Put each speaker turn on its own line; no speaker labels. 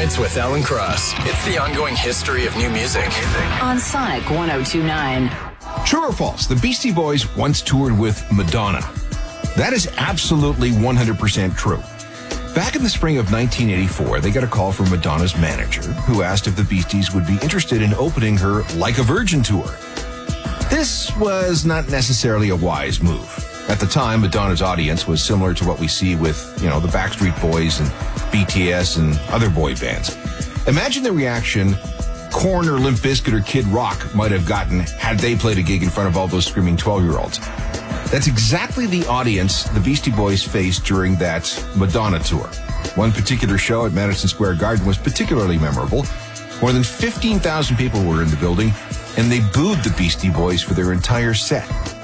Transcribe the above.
Minutes with Alan Cross. It's the ongoing history of new music.
On Sonic 102.9.
True or false? The Beastie Boys once toured with Madonna. That is absolutely 100% true. Back in the spring of 1984, they got a call from Madonna's manager, who asked if the Beasties would be interested in opening her Like a Virgin tour. This was not necessarily a wise move. At the time, Madonna's audience was similar to what we see with, the Backstreet Boys and BTS and other boy bands. Imagine the reaction Korn or Limp Bizkit or Kid Rock might have gotten had they played a gig in front of all those screaming 12-year-olds. That's exactly the audience the Beastie Boys faced during that Madonna tour. One particular show at Madison Square Garden was particularly memorable. More than 15,000 people were in the building, and they booed the Beastie Boys for their entire set.